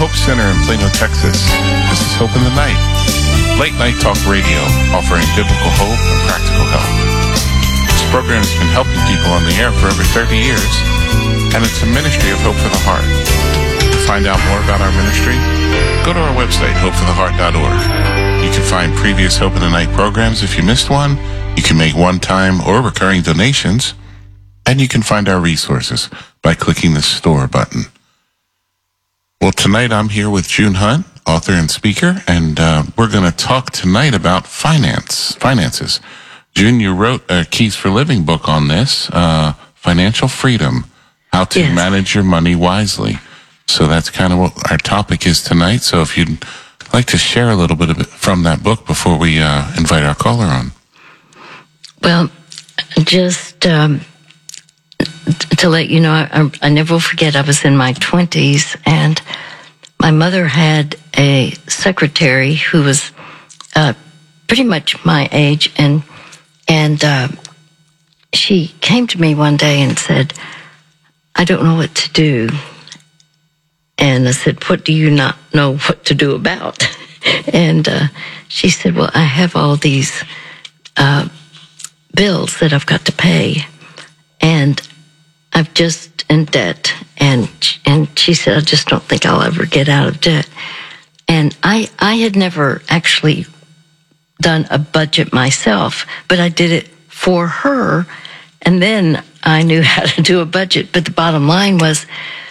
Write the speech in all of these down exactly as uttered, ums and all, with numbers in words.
Hope Center in Plano, Texas. This is Hope in the Night, late night talk radio offering biblical hope and practical help. This program has been helping people on the air for over thirty years, and it's a ministry of Hope for the Heart. To find out more about our ministry, go to our website, hope for the heart dot org. You can find previous Hope in the Night programs if you missed one. You can make one-time or recurring donations, and you can find our resources by clicking the store button. Well, tonight I'm here with June Hunt, author and speaker, and uh, we're going to talk tonight about finance, finances. June, you wrote a Keys for Living book on this, uh, Financial Freedom, How to Yes. Manage Your Money Wisely. So that's kind of what our topic is tonight. So if you'd like to share a little bit of it from that book before we uh, invite our caller on. Well, just um, to let you know, I, I never will forget, I was in my twenties, and my mother had a secretary who was uh, pretty much my age, and and uh, she came to me one day and said, I don't know what to do. And I said, what do you not know what to do about? And uh, she said, well, I have all these uh, bills that I've got to pay, and I'm just in debt. And and she said, I just don't think I'll ever get out of debt. And I I had never actually done a budget myself, but I did it for her, and then I knew how to do a budget. But the bottom line was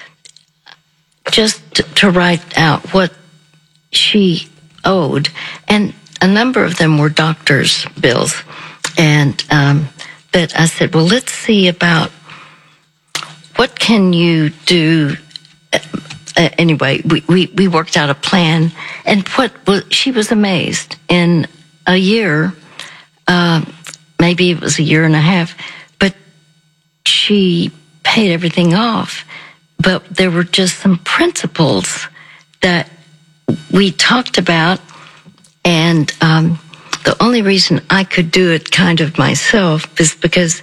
just to write out what she owed, and a number of them were doctor's bills. And um, but I said, well, let's see about what can you do. Uh, anyway, we, we, we worked out a plan, and what was, she was amazed. In a year, uh, maybe it was a year and a half, but she paid everything off. But there were just some principles that we talked about, and um, the only reason I could do it kind of myself is because,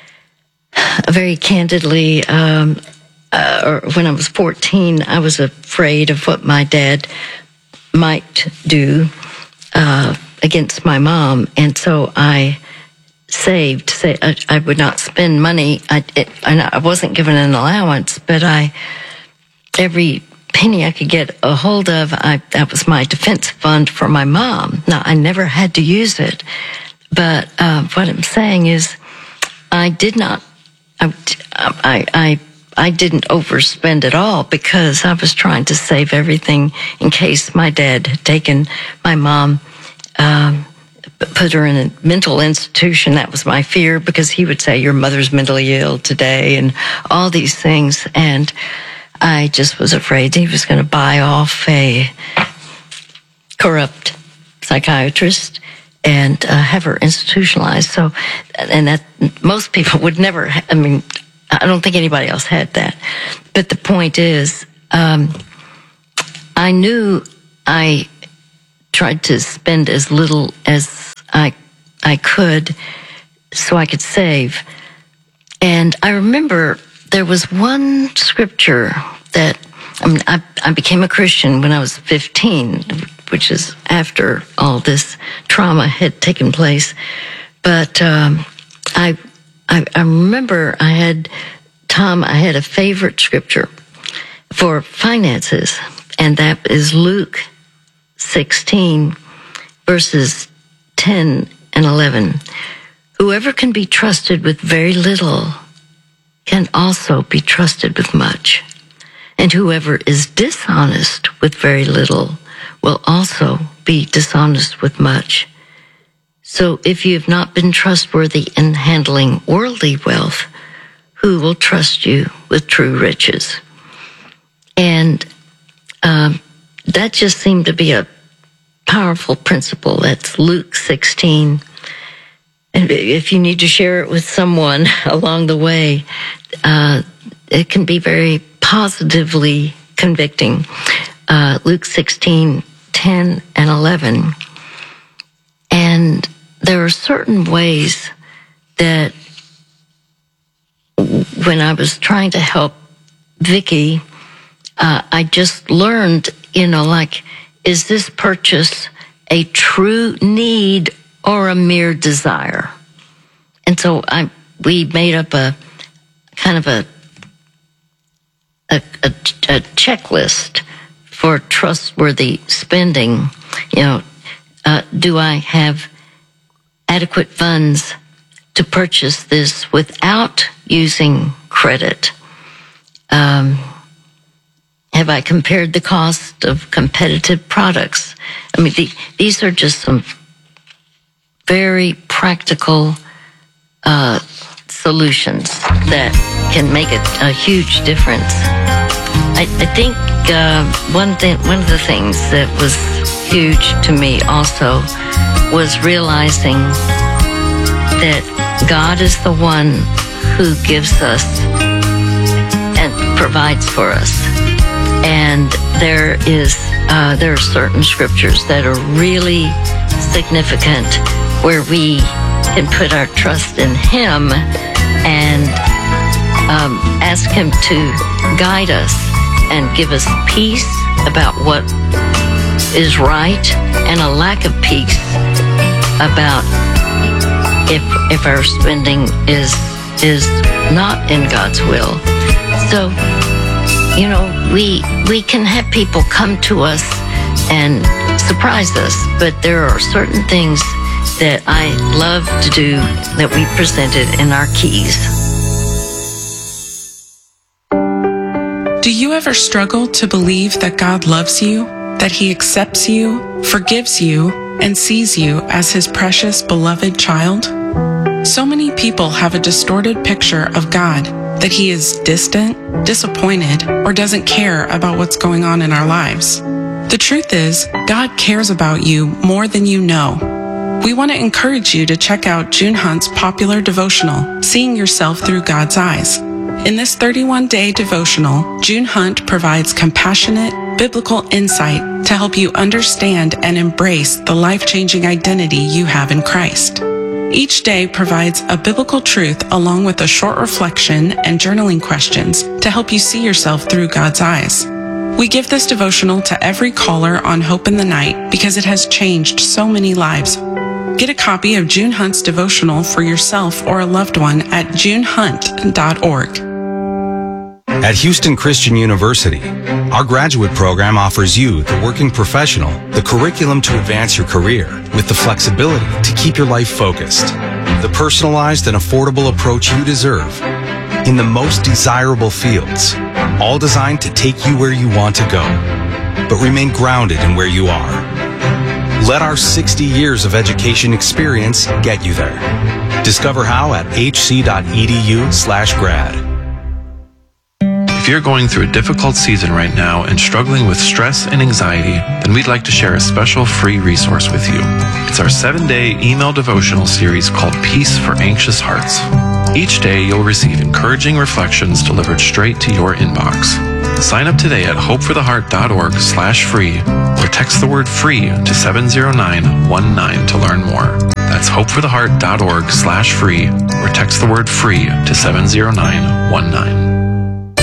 uh, very candidly, um, uh, or when I was fourteen, I was afraid of what my dad might do uh, against my mom, and so I saved. Say, I, I would not spend money. I it, and I wasn't given an allowance, but I every penny I could get a hold of, I, that was my defense fund for my mom. Now, I never had to use it, but uh, what I'm saying is, I did not. I, I I I didn't overspend at all because I was trying to save everything in case my dad had taken my mom. Um, put her in a mental institution. That was my fear, because he would say, your mother's mentally ill today, and all these things. And I just was afraid he was going to buy off a corrupt psychiatrist and uh, have her institutionalized. So, and that most people would never, I mean, I don't think anybody else had that. But the point is, um, I knew I tried to spend as little as I I could so I could save. And I remember there was one scripture that, I mean, I, I became a Christian when I was fifteen, which is after all this trauma had taken place. But um, I, I I remember I had, Tom, I had a favorite scripture for finances, and that is Luke sixteen, verses ten and eleven. Whoever can be trusted with very little can also be trusted with much. And whoever is dishonest with very little will also be dishonest with much. So if you have not been trustworthy in handling worldly wealth, who will trust you with true riches? And um, that just seemed to be a powerful principle. That's Luke sixteen. And if you need to share it with someone along the way, uh, it can be very positively convicting. Uh, Luke sixteen, ten and eleven. And there are certain ways that when I was trying to help Vicky, uh, I just learned you know, like, is this purchase a true need or a mere desire? And so I, we made up a kind of a, a, a, a checklist for trustworthy spending. You know, uh, do I have adequate funds to purchase this without using credit? Um, have I compared the cost of competitive products? I mean, the, these are just some very practical uh, solutions that can make a, a huge difference. I, I think uh, one thing, one of the things that was huge to me also was realizing that God is the one who gives us and provides for us. And there is uh, there are certain scriptures that are really significant where we can put our trust in Him and um, ask Him to guide us and give us peace about what is right and a lack of peace about if if our spending is is not in God's will. So, you know, we we can have people come to us and surprise us, but there are certain things that I love to do that we presented in our keys. Do you ever struggle to believe that God loves you, that He accepts you, forgives you, and sees you as His precious, beloved child? So many people have a distorted picture of God, that He is distant, disappointed, or doesn't care about what's going on in our lives. The truth is, God cares about you more than you know. We want to encourage you to check out June Hunt's popular devotional, Seeing Yourself Through God's Eyes. In this thirty-one day devotional, June Hunt provides compassionate, biblical insight to help you understand and embrace the life-changing identity you have in Christ. Each day provides a biblical truth along with a short reflection and journaling questions to help you see yourself through God's eyes. We give this devotional to every caller on Hope in the Night because it has changed so many lives. Get a copy of June Hunt's devotional for yourself or a loved one at june hunt dot org. At Houston Christian University, our graduate program offers you, the working professional, the curriculum to advance your career with the flexibility to keep your life focused, the personalized and affordable approach you deserve in the most desirable fields, all designed to take you where you want to go, but remain grounded in where you are. Let our sixty years of education experience get you there. Discover how at hc.edu slash grad. If you're going through a difficult season right now and struggling with stress and anxiety, then we'd like to share a special free resource with you. It's our seven-day email devotional series called Peace for Anxious Hearts. Each day you'll receive encouraging reflections delivered straight to your inbox. Sign up today at hopefortheheart.org slash free or text the word free to seven zero nine one nine to learn more. That's hopefortheheart.org slash free or text the word free to seven zero nine one nine.